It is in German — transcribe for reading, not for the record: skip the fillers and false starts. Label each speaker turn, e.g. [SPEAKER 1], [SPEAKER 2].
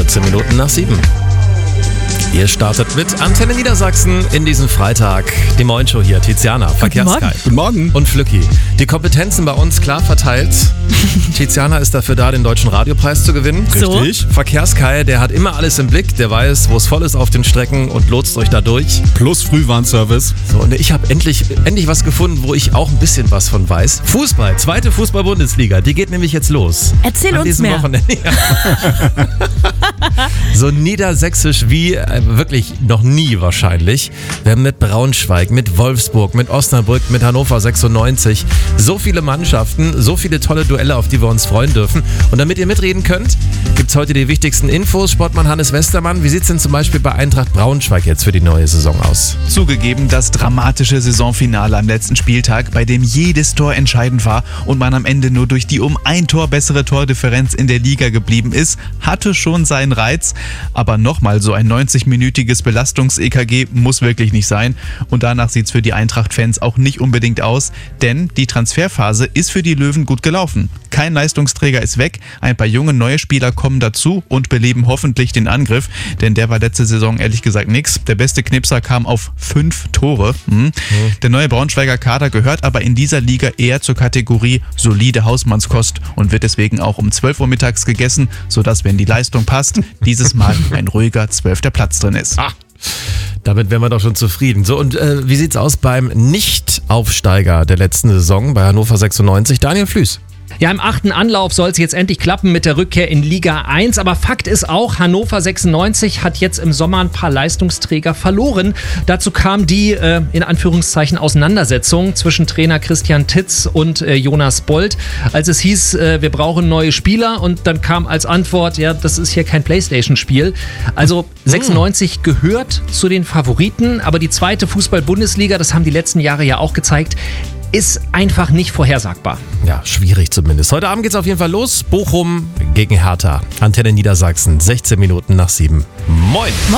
[SPEAKER 1] 16 Minuten nach 7. Ihr startet mit Antenne Niedersachsen in diesem Freitag. Die Moin-Show hier, Tiziana, Verkehrskai.
[SPEAKER 2] Guten Morgen.
[SPEAKER 1] Und Flücki. Die Kompetenzen bei uns klar verteilt. Tiziana ist dafür da, den Deutschen Radiopreis zu gewinnen.
[SPEAKER 2] So. Richtig.
[SPEAKER 1] Verkehrskai, der hat immer alles im Blick. Der weiß, wo es voll ist auf den Strecken und lotst euch da durch.
[SPEAKER 2] Plus Frühwarnservice.
[SPEAKER 1] So, und ich habe endlich was gefunden, wo ich auch ein bisschen was von weiß. Fußball, zweite Fußball-Bundesliga, die geht nämlich jetzt los.
[SPEAKER 3] Erzähl
[SPEAKER 1] An
[SPEAKER 3] uns
[SPEAKER 1] diesem
[SPEAKER 3] mehr.
[SPEAKER 1] Wochenende. So niedersächsisch wie wirklich noch nie wahrscheinlich. Wir haben mit Braunschweig, mit Wolfsburg, mit Osnabrück, mit Hannover 96 so viele Mannschaften, so viele tolle Duelle, auf die wir uns freuen dürfen. Und damit ihr mitreden könnt, gibt es heute die wichtigsten Infos. Sportmann Hannes Westermann, wie sieht es denn zum Beispiel bei Eintracht Braunschweig jetzt für die neue Saison aus?
[SPEAKER 4] Zugegeben, das dramatische Saisonfinale am letzten Spieltag, bei dem jedes Tor entscheidend war und man am Ende nur durch die um ein Tor bessere Tordifferenz in der Liga geblieben ist, hatte schon seinen Reiz. Aber nochmal so ein 90-minütiges Belastungs-EKG muss wirklich nicht sein. Und danach sieht es für die Eintracht-Fans auch nicht unbedingt aus, denn die Transferphase ist für die Löwen gut gelaufen. Kein Leistungsträger ist weg, ein paar junge neue Spieler kommen dazu und beleben hoffentlich den Angriff, denn der war letzte Saison ehrlich gesagt nix. Der beste Knipser kam auf 5 Tore. Der neue Braunschweiger Kader gehört aber in dieser Liga eher zur Kategorie solide Hausmannskost und wird deswegen auch um 12 Uhr mittags gegessen, sodass, wenn die Leistung passt, dieses Mal ein ruhiger 12. Platz drin ist.
[SPEAKER 1] Damit wären wir doch schon zufrieden. So, und wie sieht's aus beim Nicht-Aufsteiger der letzten Saison bei Hannover 96, Daniel Flüß?
[SPEAKER 5] Ja, im 8. Anlauf soll es jetzt endlich klappen mit der Rückkehr in Liga 1. Aber Fakt ist auch, Hannover 96 hat jetzt im Sommer ein paar Leistungsträger verloren. Dazu kam die, in Anführungszeichen, Auseinandersetzung zwischen Trainer Christian Titz und Jonas Bold. Als es hieß, wir brauchen neue Spieler, und dann kam als Antwort, ja, das ist hier kein Playstation-Spiel. Also 96 gehört zu den Favoriten, aber die zweite Fußball-Bundesliga, das haben die letzten Jahre ja auch gezeigt, ist einfach nicht vorhersagbar.
[SPEAKER 1] Ja, schwierig zumindest. Heute Abend geht's auf jeden Fall los. Bochum gegen Hertha. Antenne Niedersachsen, 16 Minuten nach 7. Moin!